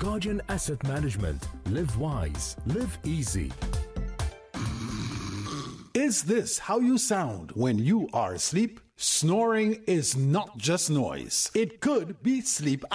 Guardian Asset Management. Live wise. Live easy. Is this how you sound when you are asleep? Snoring is not just noise. It could be sleep